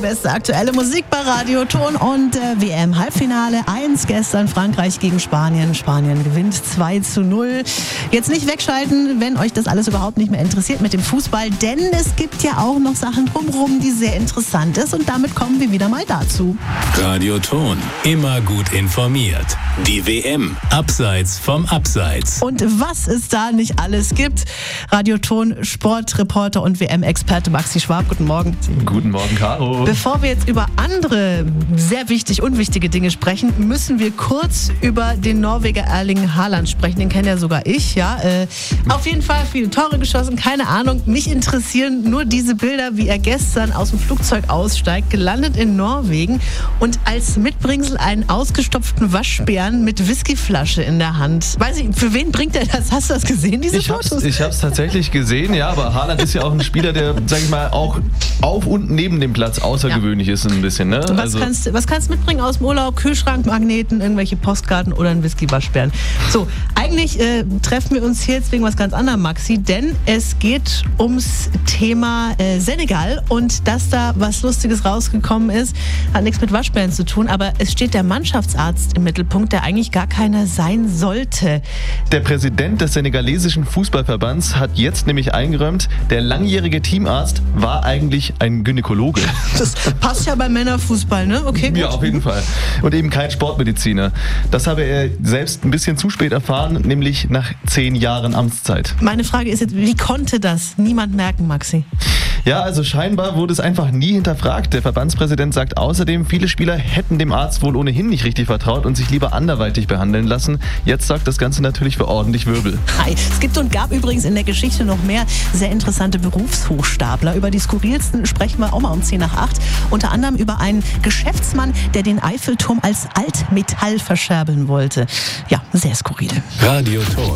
beste aktuelle Musik bei Radio Ton und WM-Halbfinale 1 gestern Frankreich gegen Spanien. Spanien gewinnt 2:0. Jetzt nicht wegschalten, wenn euch das alles überhaupt nicht mehr interessiert mit dem Fußball, denn es gibt ja auch noch Sachen drumherum, die sehr interessant ist und damit kommen wir wieder mal dazu. Radio Ton, immer gut informiert. Die WM, abseits vom Abseits. Und was es da nicht alles gibt. Radio Ton, Sportreporter und WM-Experte Maxi Schwab, guten Morgen. Guten Morgen, Caro. Bevor wir jetzt über andere sehr wichtig, unwichtige Dinge sprechen, müssen wir kurz über den Norweger Erling Haaland sprechen. Den kenne ja sogar ich, ja. Auf jeden Fall viele Tore geschossen, keine Ahnung. Mich interessieren nur diese Bilder, wie er gestern aus dem Flugzeug aussteigt, gelandet in Norwegen und als Mitbringsel einen ausgestopften Waschbären mit Whiskyflasche in der Hand. Weiß ich, für wen bringt er das? Hast du das gesehen, diese Fotos? Ich habe es tatsächlich gesehen, ja, aber Haaland ist ja auch ein Spieler, der, sag ich mal, auch auf und neben dem Platz außergewöhnlich ist ein bisschen. Ne? Was kannst du mitbringen aus dem Urlaub? Kühlschrank, Magneten, irgendwelche Postkarten oder einen Whisky-Waschbären. So, eigentlich treffen wir uns hier jetzt wegen was ganz anderem, Maxi, denn es geht ums Thema Senegal und dass da was Lustiges rausgekommen ist, hat nichts mit Waschbären zu tun, aber es steht der Mannschaftsarzt im Mittelpunkt, der eigentlich gar keiner sein sollte. Der Präsident des senegalesischen Fußballverbands hat jetzt nämlich eingeräumt, der langjährige Teamarzt war eigentlich ein Gynäkologe. Das passt ja beim Männerfußball, ne? Okay, gut. Ja, auf jeden Fall. Und eben kein Sportmediziner. Das habe er selbst ein bisschen zu spät erfahren, nämlich nach 10 Jahren Amtszeit. Meine Frage ist jetzt, wie konnte das niemand merken, Maxi? Ja, also scheinbar wurde es einfach nie hinterfragt. Der Verbandspräsident sagt außerdem, viele Spieler hätten dem Arzt wohl ohnehin nicht richtig vertraut und sich lieber anderweitig behandeln lassen. Jetzt sorgt das Ganze natürlich für ordentlich Wirbel. Es gibt und gab übrigens in der Geschichte noch mehr sehr interessante Berufshochstapler. Über die skurrilsten sprechen wir auch mal um 7:50. Unter anderem über einen Geschäftsmann, der den Eiffelturm als Altmetall verscherbeln wollte. Ja, sehr skurril. Radio Ton.